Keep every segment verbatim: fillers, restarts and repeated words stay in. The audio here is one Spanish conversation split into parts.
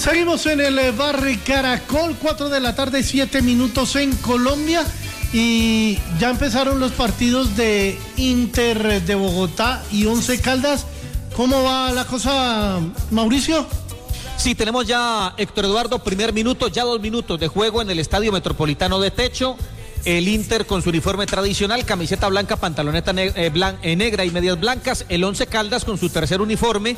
Seguimos en el Barrio Caracol, cuatro de la tarde, siete minutos en Colombia. Y ya empezaron los partidos de Inter de Bogotá y Once Caldas. ¿Cómo va la cosa, Mauricio? Sí, tenemos ya, Héctor Eduardo, primer minuto, ya dos minutos de juego en el Estadio Metropolitano de Techo. El Inter con su uniforme tradicional, camiseta blanca, pantaloneta ne eh, blan eh, negra y medias blancas. El Once Caldas con su tercer uniforme,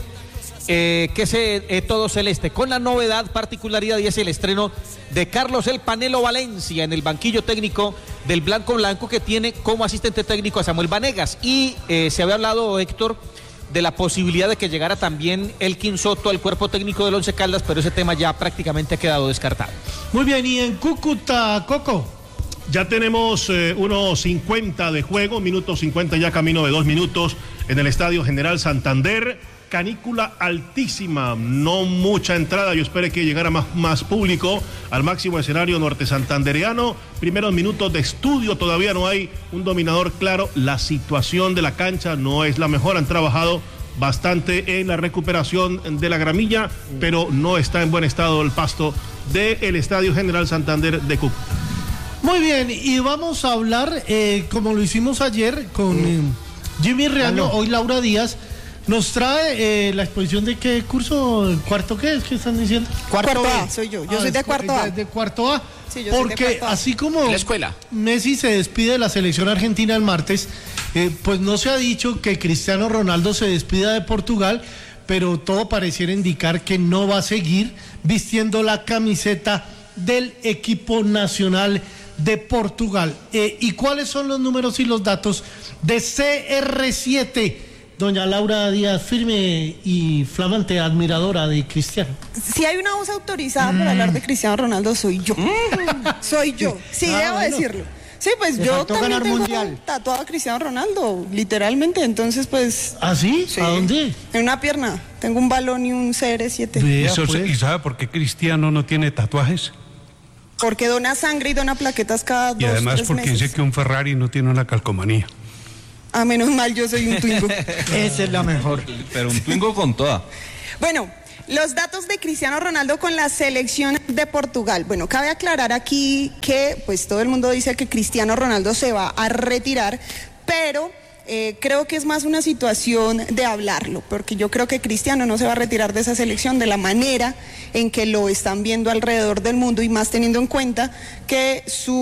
eh, que es eh, todo celeste, con la novedad, particularidad, y es el estreno de Carlos El Panelo Valencia en el banquillo técnico del Blanco Blanco, que tiene como asistente técnico a Samuel Vanegas. Y eh, se había hablado, Héctor, de la posibilidad de que llegara también Elkin Soto al cuerpo técnico del Once Caldas, pero ese tema ya prácticamente ha quedado descartado. Muy bien, y en Cúcuta, Coco. Ya tenemos eh, unos cincuenta de juego, minuto cincuenta, ya camino de dos minutos en el Estadio General Santander. Canícula altísima, no mucha entrada, yo esperé que llegara más, más público al máximo escenario norte santandereano. Primeros minutos de estudio, todavía no hay un dominador claro, la situación de la cancha no es la mejor, han trabajado bastante en la recuperación de la gramilla, pero no está en buen estado el pasto del Estadio General Santander de Cúcuta. Muy bien, y vamos a hablar, eh, como lo hicimos ayer con eh, Jimmy Riaño, ah, no. Hoy Laura Díaz nos trae eh, la exposición de qué curso, cuarto qué es que están diciendo. Cuarto, cuarto A, soy yo, yo ah, soy de cuarto A. De, de cuarto A, sí, yo porque soy de cuarto A. Así como la escuela. Messi se despide de la selección argentina el martes, eh, pues no se ha dicho que Cristiano Ronaldo se despida de Portugal, pero todo pareciera indicar que no va a seguir vistiendo la camiseta del equipo nacional de Portugal. Eh, ¿Y cuáles son los números y los datos de C R siete? Doña Laura Díaz, firme y flamante admiradora de Cristiano. Si hay una voz autorizada mm. para hablar de Cristiano Ronaldo, soy yo. Mm. Soy yo, sí, ah, debo bueno. decirlo. Sí, pues yo también tengo mundial. tatuado a Cristiano Ronaldo, literalmente, entonces pues... ¿Ah, sí? sí? ¿A dónde? En una pierna, tengo un balón y un C R siete. Vea, pues. ¿Y sabe por qué Cristiano no tiene tatuajes? Porque dona sangre y dona plaquetas cada dos, y además tres porque meses. dice que un Ferrari no tiene una calcomanía. Ah, menos mal, yo soy un Twingo. Esa es la mejor. Pero un Twingo con toda. Bueno, los datos de Cristiano Ronaldo con la selección de Portugal. Bueno, cabe aclarar aquí que pues todo el mundo dice que Cristiano Ronaldo se va a retirar, pero eh, creo que es más una situación de hablarlo, porque yo creo que Cristiano no se va a retirar de esa selección de la manera en que lo están viendo alrededor del mundo, y más teniendo en cuenta que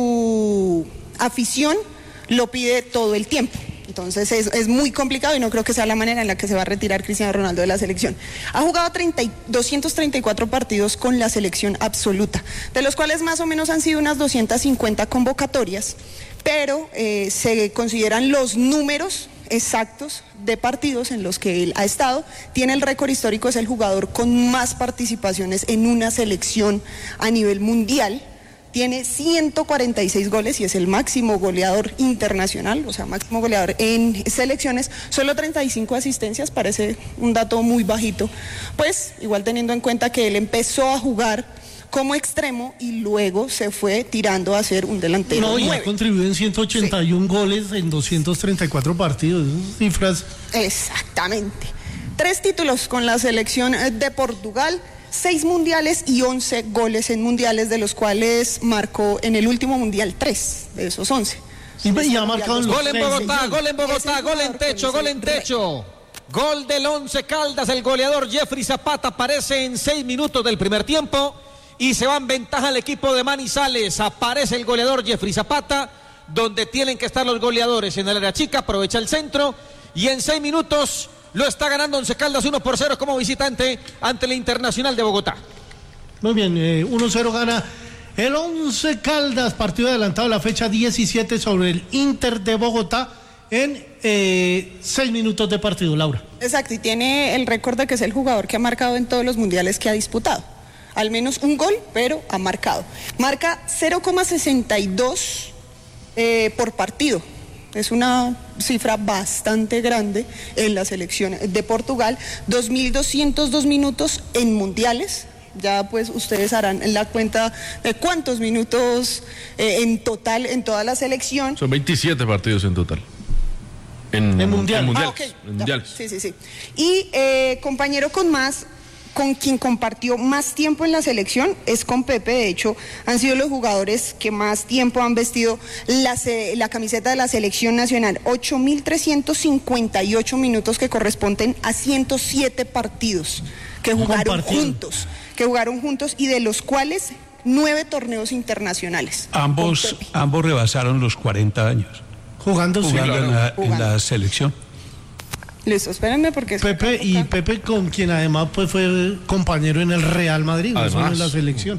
su afición lo pide todo el tiempo. Entonces es, es muy complicado y no creo que sea la manera en la que se va a retirar Cristiano Ronaldo de la selección. Ha jugado treinta, doscientos treinta y cuatro partidos con la selección absoluta, de los cuales más o menos han sido unas doscientas cincuenta convocatorias, pero eh, se consideran los números exactos de partidos en los que él ha estado. Tiene el récord histórico, es el jugador con más participaciones en una selección a nivel mundial. Tiene ciento cuarenta y seis goles y es el máximo goleador internacional, o sea, máximo goleador en selecciones. Solo treinta y cinco asistencias, parece un dato muy bajito. Pues, igual teniendo en cuenta que él empezó a jugar como extremo y luego se fue tirando a ser un delantero. No, y nueve. ha contribuido en ciento ochenta y uno sí. goles en doscientos treinta y cuatro partidos, esas cifras. Exactamente. Tres títulos con la selección de Portugal. Seis mundiales y once goles en mundiales, de los cuales marcó en el último mundial tres de esos once. Y, y ha marcado los gol en Bogotá, gol en Bogotá, gol en techo, gol en techo. Gol del Once Caldas, el goleador Jeffrey Zapata aparece en seis minutos del primer tiempo y se va en ventaja el equipo de Manizales. Aparece el goleador Jeffrey Zapata, donde tienen que estar los goleadores en el área chica, aprovecha el centro y en seis minutos lo está ganando Once Caldas uno por cero como visitante ante la Internacional de Bogotá. Muy bien, eh, uno cero gana el Once Caldas, partido adelantado a la fecha diecisiete sobre el Inter de Bogotá en eh, seis minutos de partido, Laura. Exacto, y tiene el récord de que es el jugador que ha marcado en todos los mundiales que ha disputado. Al menos un gol, pero ha marcado. Marca cero coma sesenta y dos eh, por partido. Es una cifra bastante grande en la selección de Portugal. dos mil doscientos dos minutos en mundiales. Ya pues ustedes harán la cuenta de cuántos minutos eh, en total en toda la selección. Son veintisiete partidos en total. En, en mundial. En mundiales. Ah, okay. En mundiales. Sí, sí, sí. Y eh, compañero con más con quien compartió más tiempo en la selección es con Pepe. De hecho, han sido los jugadores que más tiempo han vestido la, la camiseta de la selección nacional. ocho mil trescientos cincuenta y ocho minutos que corresponden a ciento siete partidos que jugaron juntos, que jugaron juntos y de los cuales nueve torneos internacionales. Ambos, ambos rebasaron los cuarenta años. Jugando, jugando, sí, en, la, jugando. en la selección. Listo, espérenme porque... Pepe, y Pepe con quien además pues fue compañero en el Real Madrid, no solo en la selección.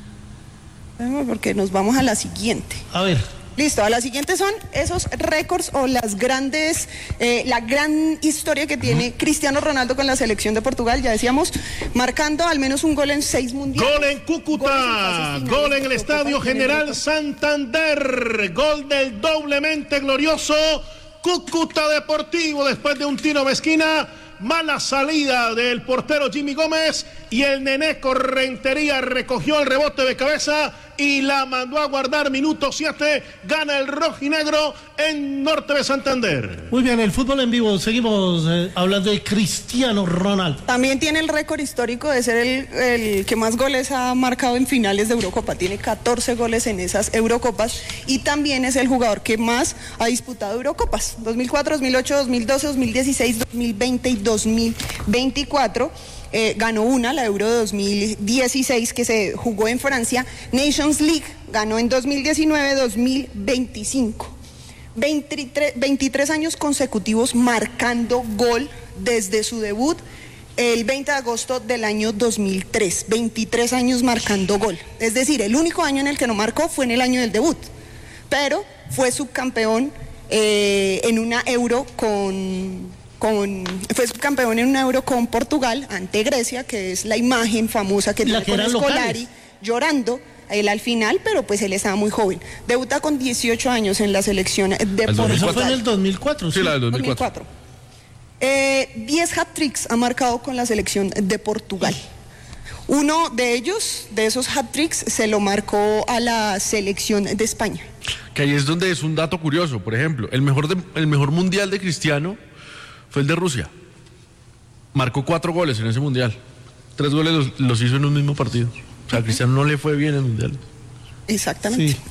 Espérenme porque nos vamos a la siguiente. A ver. Listo, a la siguiente son esos récords o las grandes, eh, la gran historia que tiene Cristiano Ronaldo con la selección de Portugal, ya decíamos, marcando al menos un gol en seis mundiales. Gol en Cúcuta, en gol en el Estadio General Santander, gol del doblemente glorioso Cúcuta Deportivo después de un tiro de esquina, mala salida del portero Jimmy Gómez y el Nené Correntería recogió el rebote de cabeza y la mandó a guardar. Minuto siete, gana el rojinegro en Norte de Santander. Muy bien, el fútbol en vivo, seguimos eh, hablando de Cristiano Ronaldo. También tiene el récord histórico de ser el, el que más goles ha marcado en finales de Eurocopa, tiene catorce goles en esas Eurocopas y también es el jugador que más ha disputado Eurocopas, dos mil cuatro, dos mil ocho, dos mil doce, dos mil dieciséis, dos mil veinte y dos mil veinticuatro. Eh, ganó una, la Euro de dos mil dieciséis que se jugó en Francia. Nations League ganó en dos mil diecinueve, dos mil veinticinco. veintitrés, veintitrés años consecutivos marcando gol desde su debut el veinte de agosto del año dos mil tres. veintitrés años marcando gol. Es decir, el único año en el que no marcó fue en el año del debut. Pero fue subcampeón eh, en una Euro con... Con, fue subcampeón en un Euro con Portugal ante Grecia, que es la imagen famosa que tiene con Scolari llorando él al final, pero pues él estaba muy joven. Debuta con dieciocho años en la selección de Portugal. Eso fue en el dos mil cuatro, sí, sí, la del dos mil cuatro. dos mil cuatro. Eh, diez hat-tricks ha marcado con la selección de Portugal. Uno de ellos, de esos hat-tricks, se lo marcó a la selección de España. Que ahí es donde es un dato curioso. Por ejemplo, el mejor, de, el mejor mundial de Cristiano fue el de Rusia. Marcó cuatro goles en ese mundial. Tres goles los, los hizo en un mismo partido. O sea, a Cristiano no le fue bien en el mundial. Exactamente. Sí.